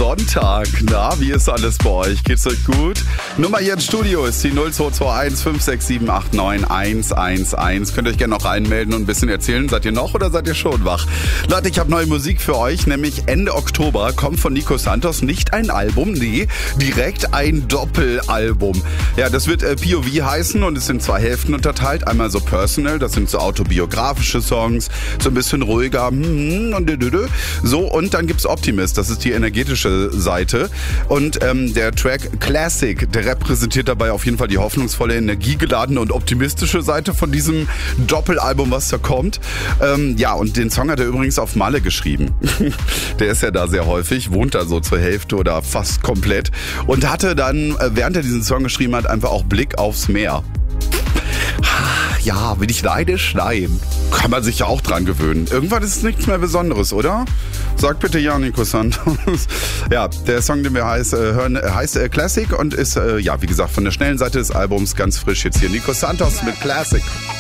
Sonntag. Na, wie ist alles bei euch? Geht's euch gut? Nummer hier ins Studio ist die 0221 567 89 111. Könnt ihr euch gerne noch reinmelden und ein bisschen erzählen. Seid ihr noch oder seid ihr schon wach? Leute, ich habe neue Musik für euch, nämlich Ende Oktober kommt von Nico Santos nicht ein Album, nee, direkt ein Doppelalbum. Ja, das wird POV heißen und ist in 2 Hälften unterteilt. Einmal so Personal, das sind so autobiografische Songs, so ein bisschen ruhiger und so, und dann gibt's Optimist, das ist die energetische Seite, und der Track Classic, der repräsentiert dabei auf jeden Fall die hoffnungsvolle, energiegeladene und optimistische Seite von diesem Doppelalbum, was da kommt. Ja, und den Song hat er übrigens auf Malle geschrieben. Der ist ja da sehr häufig, wohnt da so zur Hälfte oder fast komplett, und hatte dann, während er diesen Song geschrieben hat, einfach auch Blick aufs Meer. Ja, bin ich neidisch? Nein. Kann man sich ja auch dran gewöhnen. Irgendwann ist es nichts mehr Besonderes, oder? Sag bitte ja, Nico Santos. Ja, der Song, den wir hören, heißt Classic und ist, ja, wie gesagt, von der schnellen Seite des Albums ganz frisch jetzt hier. Nico Santos mit Classic.